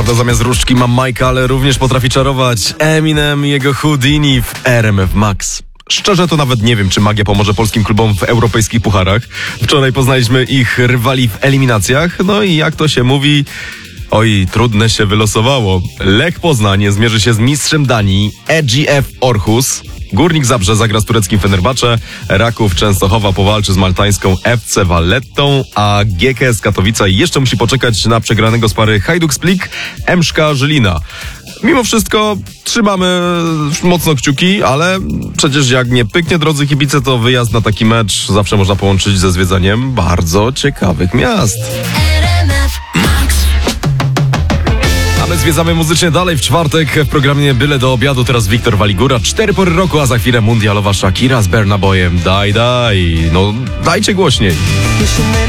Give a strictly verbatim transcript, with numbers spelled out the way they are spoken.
prawda zamiast różdżki ma Majka, ale również potrafi czarować. Eminem i jego Houdini w R M F Max. Szczerze to nawet nie wiem, czy magia pomoże polskim klubom w europejskich pucharach. Wczoraj poznaliśmy ich rywali w eliminacjach, no i jak to się mówi... Oj, trudne się wylosowało. Lech Poznań zmierzy się z mistrzem Danii E G F Aarhus. Górnik Zabrze zagra z tureckim Fenerbahce, Raków Częstochowa powalczy z maltańską F C Vallettą, a G K S Katowice jeszcze musi poczekać na przegranego z pary Hajduk Split, M Sz K Żylina. Mimo wszystko trzymamy mocno kciuki, ale przecież jak nie pyknie, drodzy kibice, to wyjazd na taki mecz zawsze można połączyć ze zwiedzaniem bardzo ciekawych miast. My zwiedzamy muzycznie dalej w czwartek w programie Byle do obiadu. Teraz Wiktor Waligura, cztery pory roku, a za chwilę mundialowa Shakira z Burna Boyem. Daj, daj, no dajcie głośniej.